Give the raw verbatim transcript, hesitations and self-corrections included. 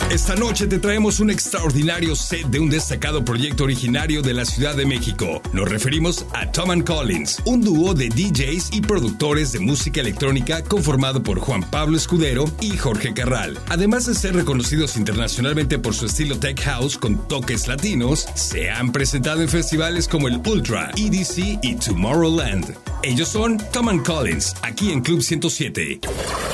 Esta noche te traemos un extraordinario set de un destacado proyecto originario de la Ciudad de México. Nos referimos a Tom and Collins, un dúo de D Js y productores de música electrónica conformado por Juan Pablo Escudero y Jorge Carral. Además de ser reconocidos internacionalmente por su estilo tech house con toques latinos, se han presentado en festivales como el Ultra, E D C y Tomorrowland. Ellos son Tom and Collins, aquí en Club ciento siete.